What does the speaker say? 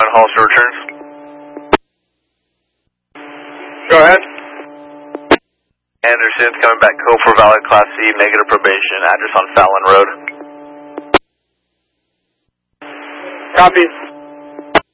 Hollister returns. Go ahead. Anderson's coming back code for valid Class C, negative probation, address on Fallon Road. Copy.